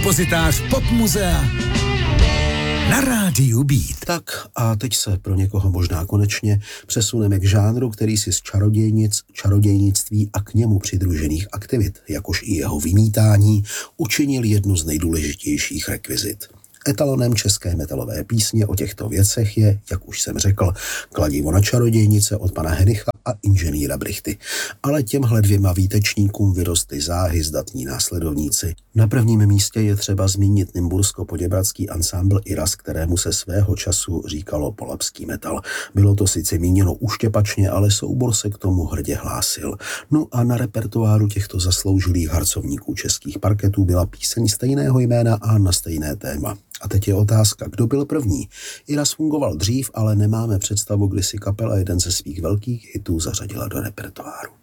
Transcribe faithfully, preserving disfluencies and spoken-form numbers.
Depozitář Pop Muzea na rádiu Beat. Tak a teď se pro někoho možná konečně přesuneme k žánru, který si z čarodějnic, čarodějnictví a k němu přidružených aktivit, jakož i jeho vymítání, učinil jednu z nejdůležitějších rekvizit. Etalonem české metalové písně o těchto věcech je, jak už jsem řekl, Kladivo na čarodějnice od pana Henicha a inženýra Brichty. Ale těmhle dvěma výtečníkům vyrostly záhy zdatní následovníci. Na prvním místě je třeba zmínit nymbursko-poděbradský ansámbl Iras, kterému se svého času říkalo polabský metal. Bylo to sice míněno uštěpačně, ale soubor se k tomu hrdě hlásil. No a na repertoáru těchto zasloužilých harcovníků českých parketů byla píseň stejného jména a na stejné téma. A teď je otázka, kdo byl první. Iras fungoval dřív, ale nemáme představu, kdy si kapela jeden ze svých velkých hitů zařadila do repertoáru.